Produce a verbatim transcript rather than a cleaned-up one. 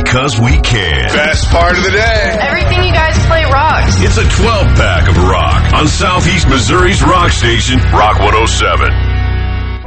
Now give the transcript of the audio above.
because we can. Best part of the day. Everything you guys play rocks. It's a twelve pack of rock on Southeast Missouri's rock station, Rock one oh seven.